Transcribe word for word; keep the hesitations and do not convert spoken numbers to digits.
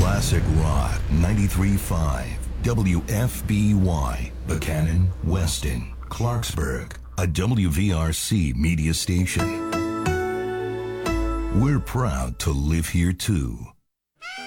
Classic Rock ninety-three point five. W F B Y. Buchanan, Weston, Clarksburg. A W V R C media station. We're proud to live here too.